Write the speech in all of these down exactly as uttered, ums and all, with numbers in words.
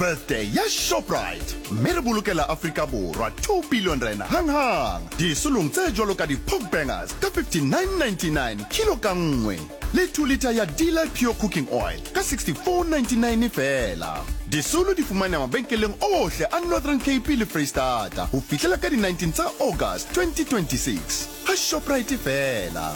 Birthday ya Shoprite. Mme re bolokela Afrika Borwa two billion rand hang hang. Disulong tse jwalo ka di-pork bangers ka fifty-nine ninety-nine kilo ka nngwe. Le two litre ya Delight Pure Cooking Oil ka sixty-four ninety-nine fela. Disolo di fumana mabenkeleng ohle a Northern Cape le Freystata ho fihlela ka di nineteen tsa August twenty twenty-six. Ha Shoprite fela.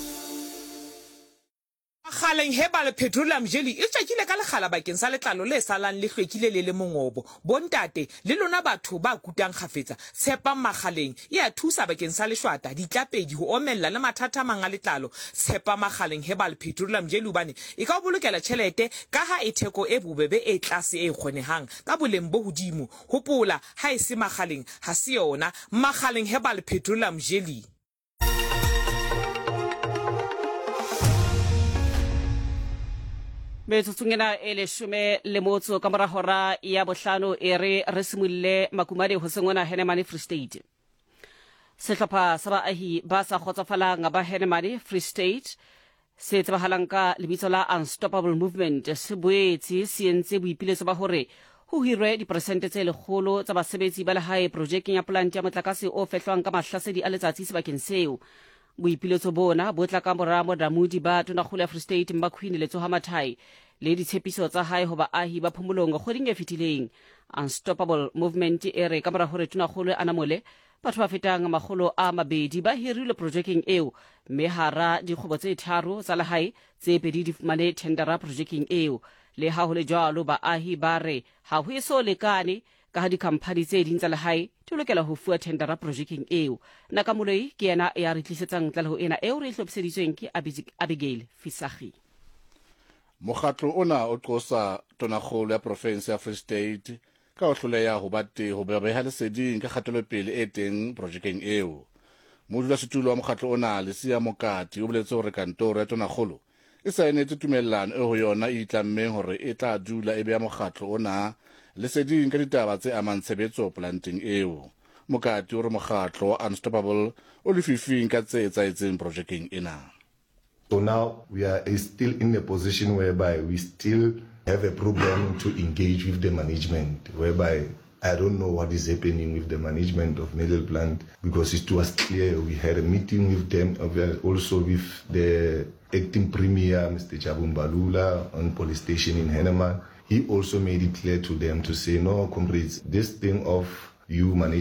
Kgaleng Herbal Petroleum Jelly e tjekile ka lekgala bakeng sa letlalo le salang le hlwekile le le mongobo bontate le lona batho ba kutang khafetsa tshepa makgaleng e a thusa bakeng sa leshwata ditlapedi ho omella le mathata manga letlalo tshepa makgaleng Herbal Petroleum Jelly bane e ka bolokela tšhelete ka ha e theko e bobebe e tlase e kgonehang ka boleng bo hodimo hopola ha e se makgaleng ha se yona makgaleng Herbal Petroleum Jelly. Metsotsongena e leshome le motso ka mora hora ya bohlano e re re simolle makumane ho sengwana Henemane Free State. Sehlopha sa baahi ba sa khotsofalang ba Henemane Free State se tsebahalang ka lebitso la Unstoppable Movement se boetse se entse boipiletso ba hore ho hirwe diperesente tse lekgolo tsa basebetsi ba lehae projekeng ya plant ya motlakase o fehlwang ka mahlasedi a letsatsi sebakeng seo. Boipiletso bona bo tla ka mora modamodi ba Tonakgolo ya Free State Mmakhwini Letsoha Mathai le ditshepiso tsa hae ho baahi ba phomolong kgweding e fetileng. Unstoppable Movement e re ka mora hore Tonakgolo Anamole batho ba fetang makgolo a mabedi ba hirilwe projekeng eo mme hara dikgobo tse tharo tsa lehae tse pedi di fumane tendera projekeng eo. Le ha ho le jwalo baahi ba re ha ho eso lekane ka ha dikhamphani tse ding tsa lehae di lokela ho fuwa tendera projekeng eo. Nakamoloi ke yena ya re tlisetsang tlaleho ena eo re hlophiseditsweng ke Abigail Fisagi. Mokgatlo ona o qosa Tonakgolo ya Province ya Free State ka ho hloleha ho bate ho beha leseding ka kgatelopele e teng projekeng eo. Modulasetulo wa mokgatlo ona Lesia Mokati o boletse hore kantoro ya Tonakgolo e saenetse tumellano e ho yona e itlammeng hore e tla dula e beha mokgatlo ona leseding ka ditaba tse amang tshebetso planting eo. Mokati o re mokgatlo wa Unstoppable o lefifing ka tse etsaetseng projekeng ena. So now we are still in a position whereby we still have a problem to engage with the management, whereby I don't know what is happening with the management of Middle Plant, because it was clear we had a meeting with them, also with the acting premier, Mister Chabumbalula, on police station in Heneman. He also made it clear to them to say, no, comrades, this thing of you managing